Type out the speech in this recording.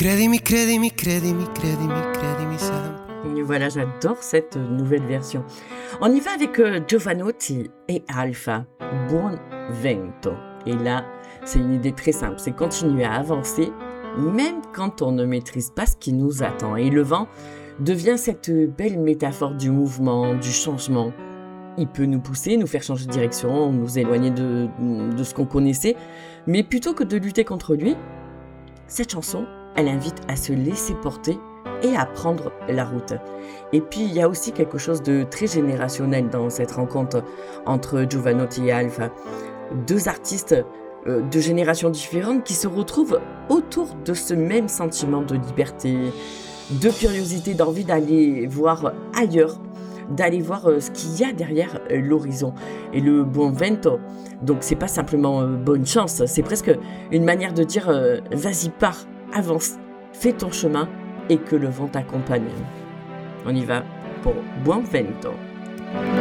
Credimi, credimi, credimi, credimi, credimi sempre. Et voilà, j'adore cette nouvelle version. On y va avec Giovanotti et Alpha, Buon Vento. Et là, c'est une idée très simple, c'est continuer à avancer, même quand on ne maîtrise pas ce qui nous attend. Et le vent devient cette belle métaphore du mouvement, du changement. Il peut nous pousser, nous faire changer de direction, nous éloigner de ce qu'on connaissait. Mais plutôt que de lutter contre lui, cette chanson, elle invite à se laisser porter et à prendre la route. Et puis, il y a aussi quelque chose de très générationnel dans cette rencontre entre Giovanotti et Alpha. Deux artistes de générations différentes qui se retrouvent autour de ce même sentiment de liberté, de curiosité, d'envie d'aller voir ailleurs, d'aller voir ce qu'il y a derrière l'horizon. Et le buon vento, donc c'est pas simplement bonne chance, c'est presque une manière de dire vas-y, pars, avance, fais ton chemin et que le vent t'accompagne. On y va pour buon vento.